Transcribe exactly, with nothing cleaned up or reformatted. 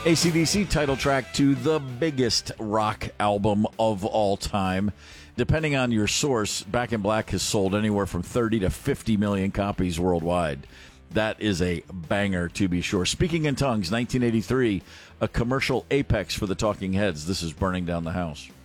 A C D C title track to the biggest rock album of all time. Depending on your source, Back in Black has sold anywhere from thirty to fifty million copies worldwide. That is a banger, to be sure. Speaking in Tongues, nineteen eighty-three, a commercial apex for the Talking Heads. This is Burning Down the House.